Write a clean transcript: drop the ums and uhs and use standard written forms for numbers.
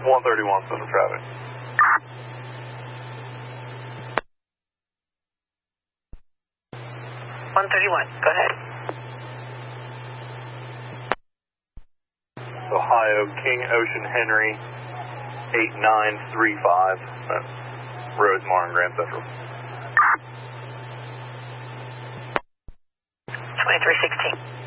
131 Central traffic. Go ahead. Ohio, King Ocean Henry, 8935. That's Rosemar and Grand Central. 2316.